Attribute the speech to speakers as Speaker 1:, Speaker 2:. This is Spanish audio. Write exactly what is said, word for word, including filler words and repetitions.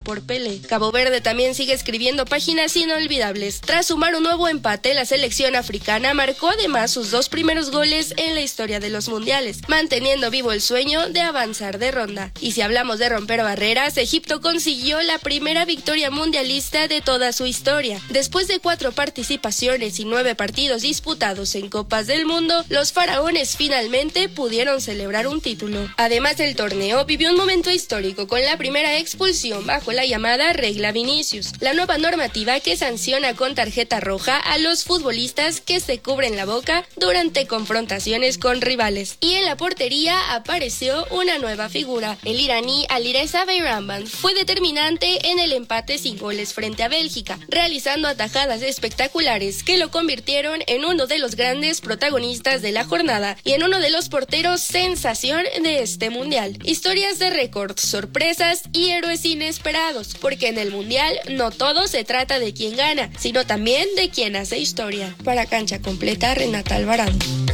Speaker 1: por Pelé. Cabo Verde también sigue escribiendo páginas inolvidables. Tras sumar un nuevo empate, la selección africana marcó además sus dos primeros goles en la historia de los mundiales, manteniendo vivo el sueño de avanzar de ronda. Y si hablamos de romper barreras, Egipto consiguió la primera victoria mundialista de toda su historia. Después de cuatro participaciones y nueve partidos disputados en Copas del Mundo, los faraones finalmente pudieron celebrar un título. Además del torneo, vivió un momento histórico con la primera expulsión bajo la llamada Regla Vinicius, la nueva normativa que sanciona con tarjeta roja a los futbolistas que se cubren la boca durante confrontaciones con rivales. Y en la portería apareció una nueva figura. El iraní Alireza Beiramban fue determinante en el empate sin goles frente a Bélgica, realizando atajadas espectaculares que lo convirtieron en uno de los grandes protagonistas de la jornada y en uno de los porteros sensación de este mundial. Historias de récords, sorpresas y héroes inesperados, porque en el mundial no todo se trata de quién gana, sino también de quién hace historia. Para Cancha Completa, Renata Alvarado.